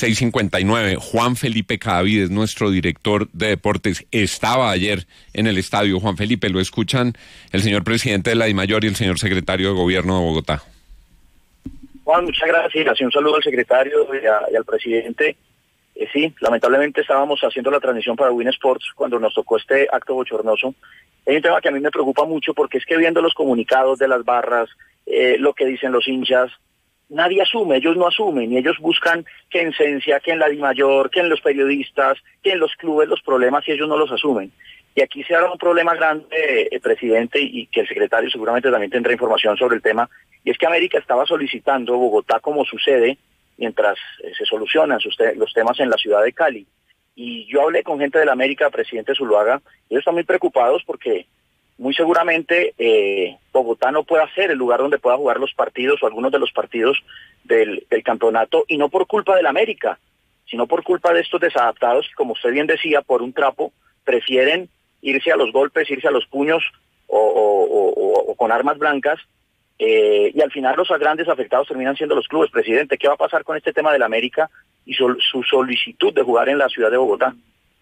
6:59. Juan Felipe Cadavid, nuestro director de deportes, estaba ayer en el estadio. Juan Felipe, lo escuchan el señor presidente de la DIMAYOR y el señor secretario de Gobierno de Bogotá. Juan, muchas gracias. Un saludo al secretario y al presidente. Sí, lamentablemente estábamos haciendo la transmisión para Win Sports cuando nos tocó este acto bochornoso. Hay un tema que a mí me preocupa mucho porque es que viendo los comunicados de las barras, lo que dicen los hinchas, nadie asume, ellos no asumen y ellos buscan que en Cencia, que en la DIMAYOR, que en los periodistas, que en los clubes los problemas y ellos no los asumen. Y aquí se da un problema grande, presidente, y que el secretario seguramente también tendrá información sobre el tema, y es que América estaba solicitando Bogotá como su sede mientras se solucionan los temas en la ciudad de Cali. Y yo hablé con gente de la América, presidente Zuluaga, ellos están muy preocupados porque muy seguramente Bogotá no pueda ser el lugar donde pueda jugar los partidos o algunos de los partidos del campeonato, y no por culpa de la América, sino por culpa de estos desadaptados que, como usted bien decía, por un trapo prefieren irse a los golpes, irse a los puños o con armas blancas, y al final los grandes afectados terminan siendo los clubes. Presidente, ¿qué va a pasar con este tema de la América y su solicitud de jugar en la ciudad de Bogotá?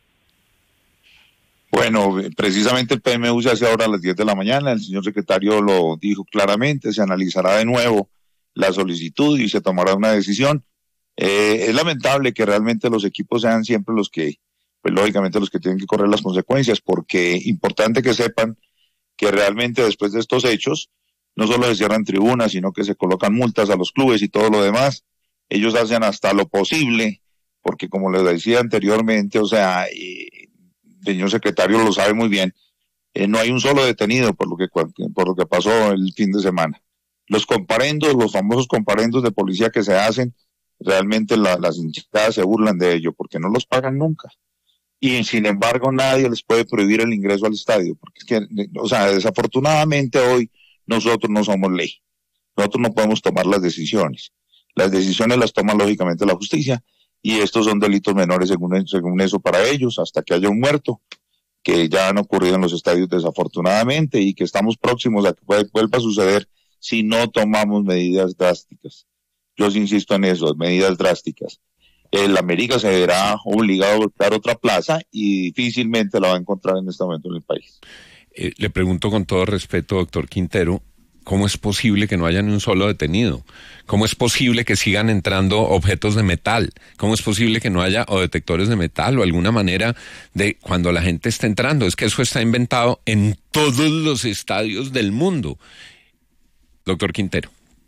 Bueno, precisamente el PMU se hace ahora a las 10 de la mañana, el señor secretario lo dijo claramente, se analizará de nuevo la solicitud y se tomará una decisión. Es lamentable que realmente los equipos sean siempre los que, pues lógicamente los que tienen que correr las consecuencias, porque importante que sepan que realmente después de estos hechos, no solo se cierran tribunas, sino que se colocan multas a los clubes y todo lo demás. Ellos hacen hasta lo posible, porque como les decía anteriormente, o sea, el señor secretario lo sabe muy bien, no hay un solo detenido por lo que pasó el fin de semana. Los comparendos, los famosos comparendos de policía que se hacen, realmente las hinchadas se burlan de ello, porque no los pagan nunca. Y sin embargo nadie les puede prohibir el ingreso al estadio, porque es que, o sea, desafortunadamente hoy nosotros no somos ley. Nosotros no podemos tomar las decisiones. Las decisiones las toma lógicamente la justicia, y estos son delitos menores según eso para ellos, hasta que haya un muerto, que ya han ocurrido en los estadios desafortunadamente, y que estamos próximos a que vuelva a suceder si no tomamos medidas drásticas. Yo sí insisto en eso, medidas drásticas. El América se verá obligado a buscar otra plaza y difícilmente la va a encontrar en este momento en el país. Le pregunto con todo respeto, doctor Quintero, ¿cómo es posible que no haya ni un solo detenido? ¿Cómo es posible que sigan entrando objetos de metal? ¿Cómo es posible que no haya o detectores de metal o alguna manera de cuando la gente está entrando? Es que eso está inventado en todos los estadios del mundo. Doctor Quintero.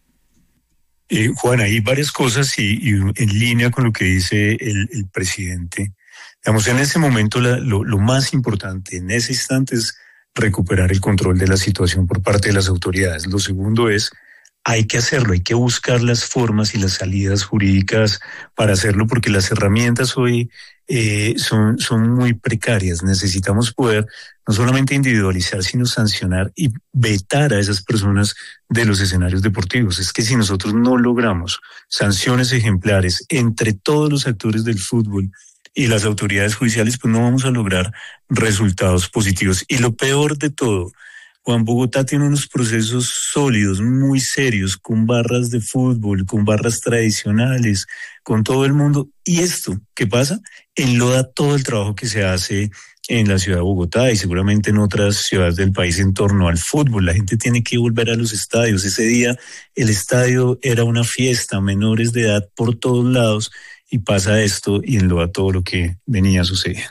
Juan, hay varias cosas y en línea con lo que dice el presidente. Digamos, en ese momento lo más importante en ese instante es recuperar el control de la situación por parte de las autoridades. Lo segundo es, hay que hacerlo, hay que buscar las formas y las salidas jurídicas para hacerlo, porque las herramientas hoy son muy precarias. Necesitamos poder no solamente individualizar, sino sancionar y vetar a esas personas de los escenarios deportivos. Es que si nosotros no logramos sanciones ejemplares entre todos los actores del fútbol y las autoridades judiciales, pues no vamos a lograr resultados positivos. Y lo peor de todo, Juan, Bogotá tiene unos procesos sólidos, muy serios, con barras de fútbol, con barras tradicionales, con todo el mundo. Y esto, ¿qué pasa? Enloda todo el trabajo que se hace en la ciudad de Bogotá y seguramente en otras ciudades del país en torno al fútbol. La gente tiene que volver a los estadios. Ese día el estadio era una fiesta, menores de edad por todos lados, y pasa esto y enloda todo lo que venía sucediendo.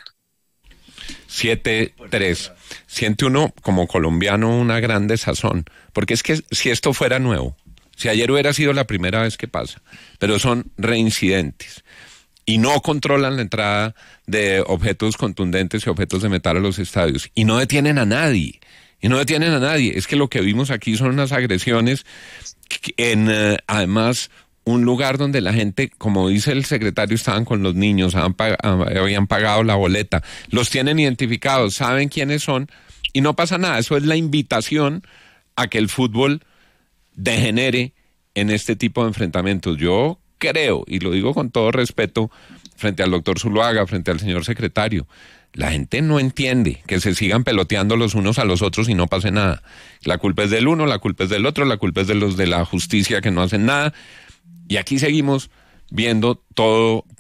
7-3. Siente uno como colombiano una gran desazón, porque es que si esto fuera nuevo, si ayer hubiera sido la primera vez que pasa, pero son reincidentes y no controlan la entrada de objetos contundentes y objetos de metal a los estadios y no detienen a nadie, es que lo que vimos aquí son unas agresiones en además un lugar donde la gente, como dice el secretario, estaban con los niños, habían pagado la boleta, los tienen identificados, saben quiénes son y no pasa nada. Eso es la invitación a que el fútbol degenere en este tipo de enfrentamientos. Yo creo, y lo digo con todo respeto, frente al doctor Zuluaga, frente al señor secretario, la gente no entiende que se sigan peloteando los unos a los otros y no pase nada. La culpa es del uno, la culpa es del otro, la culpa es de los de la justicia que no hacen nada. Y aquí seguimos viendo todo